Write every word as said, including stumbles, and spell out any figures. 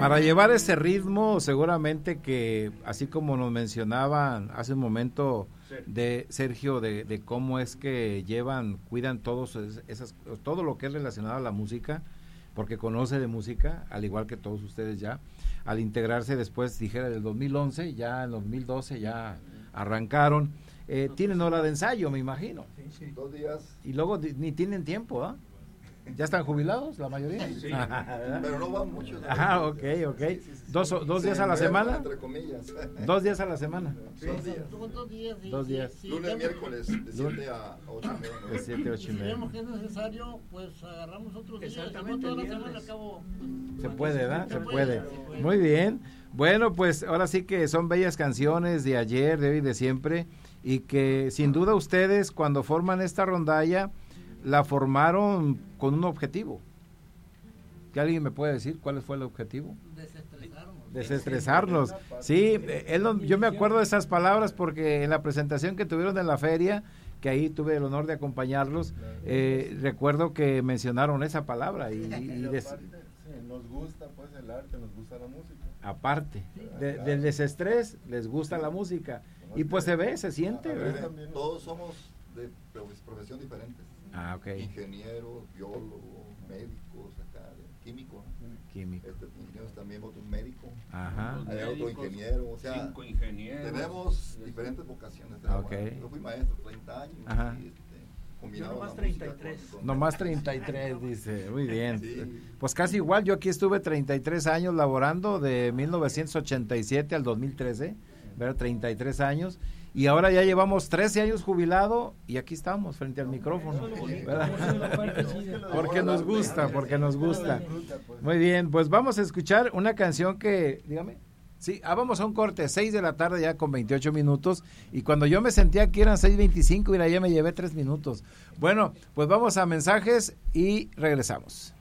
Para llevar ese ritmo, seguramente que, así como nos mencionaban hace un momento de Sergio, de, de cómo es que llevan, cuidan todos esas, todo lo que es relacionado a la música, porque conoce de música, al igual que todos ustedes ya, al integrarse después, dijera, del dos mil once, ya en dos mil doce ya arrancaron, eh, tienen hora de ensayo, me imagino. Sí, sí. Dos días. Y luego ni tienen tiempo, ¿ah? ¿eh? ¿Ya están jubilados la mayoría? Sí, pero no van muchos. Ah, ok, ok. Sí, sí, sí. ¿Dos, dos días a la semana? Entre comillas. ¿Dos días a la semana? Sí, dos días. Dos días. Sí, dos días. Sí, lunes, miércoles, de siete a ocho y media. De siete a ocho y media. Si vemos que es necesario, pues agarramos otros días. Exactamente. Toda la semana al cabo, se puede, ¿verdad? Se, se puede. puede. Muy bien. Bueno, pues ahora sí que son bellas canciones de ayer, de hoy y de siempre. Y que sin duda ustedes, cuando forman esta rondalla, la formaron con un objetivo. ¿Que alguien me puede decir cuál fue el objetivo? Desestresarnos. Desestresarnos. Sí, él, yo me acuerdo de esas palabras porque en la presentación que tuvieron en la feria, que ahí tuve el honor de acompañarlos, eh, recuerdo que mencionaron esa palabra. Y, y des... aparte, sí, nos gusta pues el arte, nos gusta la música. Aparte, de, del desestrés, les gusta la música. Y pues se ve, se siente. ¿verdad? Todos somos de profesión diferentes. Ah, ok. Ingenieros, biólogos, médicos, acá, químicos. Químico. Este ingeniero también, otro médico. Ajá. Hay otro ingeniero, o sea, cinco ingenieros. Tenemos diferentes vocaciones. Ah, okay. Yo fui maestro treinta años. Ajá. Y, este, combinado yo nomás la treinta y tres. Con, con... Nomás treinta y tres, dice. Muy bien. Sí. Pues casi igual, yo aquí estuve treinta y tres años laborando, de mil novecientos ochenta y siete al dos mil trece, ¿verdad? treinta y tres años. Y ahora ya llevamos trece años jubilado y aquí estamos frente al micrófono, ¿verdad? Porque nos gusta, porque nos gusta. Muy bien, pues vamos a escuchar una canción que, dígame, sí, ah, vamos a un corte, seis de la tarde ya con veintiocho minutos, y cuando yo me sentía que eran seis veinticinco, mira, ya me llevé tres minutos. Bueno, pues vamos a mensajes y regresamos.